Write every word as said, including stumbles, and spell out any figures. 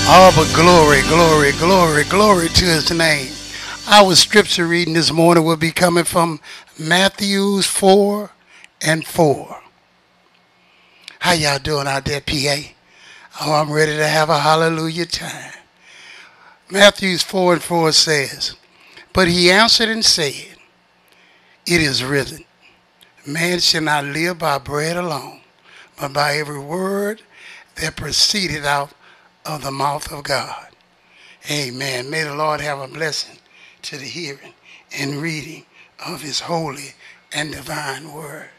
Oh, but glory, glory, glory, glory to his name. Our scripture reading this morning will be coming from Matthews four and four. How y'all doing out there, P A? Oh, I'm ready to have a hallelujah time. Matthews four and four says, "But he answered and said, It is written, man shall not live by bread alone, but by every word that proceeded out of the mouth of God." Amen. May the Lord have a blessing to the hearing and reading of his holy and divine word.